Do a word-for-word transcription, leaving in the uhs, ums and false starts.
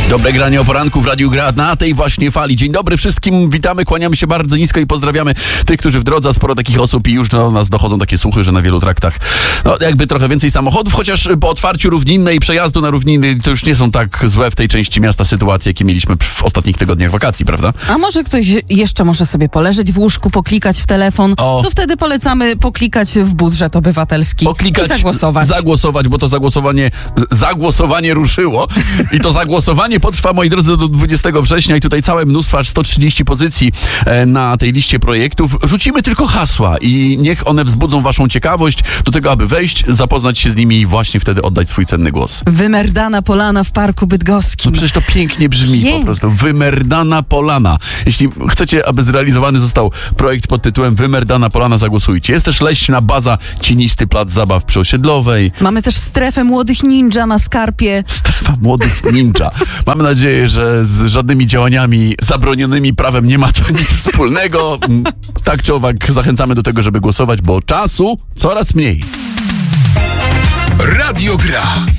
Dobre granie o poranku w Radiu Gra na tej właśnie fali. Dzień dobry wszystkim, witamy, kłaniamy się bardzo nisko i pozdrawiamy tych, którzy w drodze, sporo takich osób i już do nas dochodzą takie słuchy, że na wielu traktach no jakby trochę więcej samochodów, chociaż po otwarciu Równiny i przejazdu na Równiny to już nie są tak złe w tej części miasta sytuacje, jakie mieliśmy w ostatnich tygodniach wakacji, prawda? A może ktoś jeszcze może sobie poleżeć w łóżku, poklikać w telefon, O. to wtedy polecamy poklikać w budżet obywatelski Poklikać, i zagłosować. Zagłosować, bo to zagłosowanie, zagłosowanie ruszyło i to zagłosowanie potrwa, moi drodzy, do dwudziestego września i tutaj całe mnóstwo, aż sto trzydzieści pozycji na tej liście projektów. Rzucimy tylko hasła i niech one wzbudzą waszą ciekawość do tego, aby wejść, zapoznać się z nimi i właśnie wtedy oddać swój cenny głos. Wymerdana polana w Parku Bydgoskim. No przecież to pięknie brzmi Pięknie. po prostu. Wymerdana polana. Jeśli chcecie, aby zrealizowany został projekt pod tytułem Wymerdana polana, zagłosujcie. Jest też leśna baza, cienisty plac zabaw przy Osiedlowej. Mamy też strefę młodych ninja na Skarpie. Strefa młodych ninja. Mamy nadzieję, że z żadnymi działaniami zabronionymi prawem nie ma to nic wspólnego. Tak czy owak zachęcamy do tego, żeby głosować, bo czasu coraz mniej. Radio Gra.